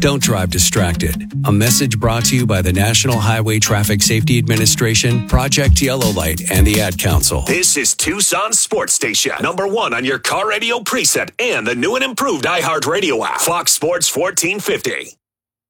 Don't drive distracted. A message brought to you by the National Highway Traffic Safety Administration, Project Yellow Light, and the Ad Council. This is Tucson Sports Station, #1 on your car radio preset and the new and improved iHeartRadio app. Fox Sports 1450.